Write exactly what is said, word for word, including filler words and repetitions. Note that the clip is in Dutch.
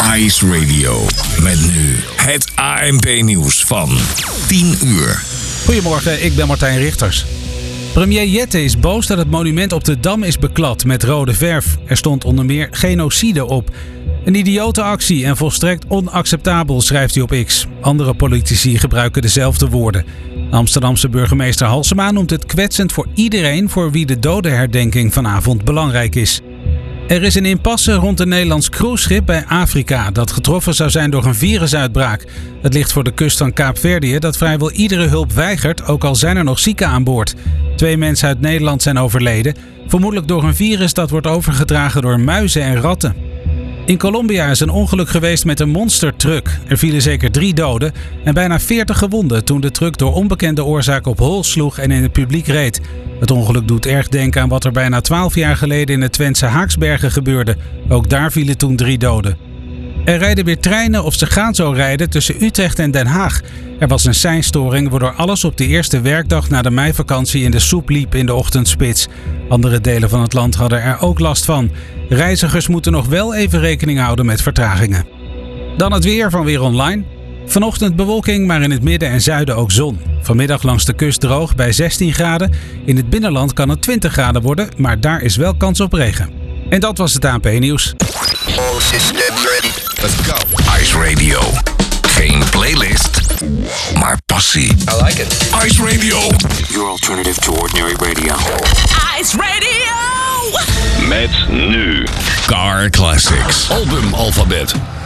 Ice Radio. Met nu het A N P-nieuws van tien uur. Goedemorgen, ik ben Martijn Richters. Premier Jette is boos dat het monument op de Dam is beklad met rode verf. Er stond onder meer genocide op. Een idiote actie en volstrekt onacceptabel, schrijft hij op X. Andere politici gebruiken dezelfde woorden. De Amsterdamse burgemeester Halsema noemt het kwetsend voor iedereen voor wie de dodenherdenking vanavond belangrijk is. Er is een impasse rond een Nederlands cruiseschip bij Afrika dat getroffen zou zijn door een virusuitbraak. Het ligt voor de kust van Kaapverdië dat vrijwel iedere hulp weigert, ook al zijn er nog zieken aan boord. Twee mensen uit Nederland zijn overleden, vermoedelijk door een virus dat wordt overgedragen door muizen en ratten. In Colombia is een ongeluk geweest met een monstertruck. Er vielen zeker drie doden en bijna veertig gewonden toen de truck door onbekende oorzaak op hol sloeg en in het publiek reed. Het ongeluk doet erg denken aan wat er bijna twaalf jaar geleden in het Twentse Haaksbergen gebeurde. Ook daar vielen toen drie doden. Er rijden weer treinen of ze gaan zo rijden tussen Utrecht en Den Haag. Er was een seinstoring waardoor alles op de eerste werkdag na de meivakantie in de soep liep in de ochtendspits. Andere delen van het land hadden er ook last van. Reizigers moeten nog wel even rekening houden met vertragingen. Dan het weer van Weer Online. Vanochtend bewolking, maar in het midden en zuiden ook zon. Vanmiddag langs de kust droog bij zestien graden. In het binnenland kan het twintig graden worden, maar daar is wel kans op regen. En dat was het A N P-nieuws. Let's go. Ice Radio. Geen playlist, maar passie. I like it. Ice Radio. Your alternative to ordinary radio. Ice Radio! Met nu Car Classics. Album Alphabet.